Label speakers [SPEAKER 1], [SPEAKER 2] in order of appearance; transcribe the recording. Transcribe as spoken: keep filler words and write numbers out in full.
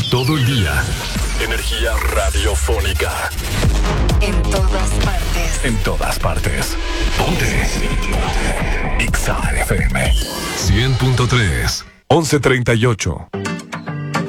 [SPEAKER 1] Todo el día. Energía radiofónica.
[SPEAKER 2] En todas partes.
[SPEAKER 1] En todas partes. Ponte. Ponte. X A F M. cien punto tres. once treinta y ocho.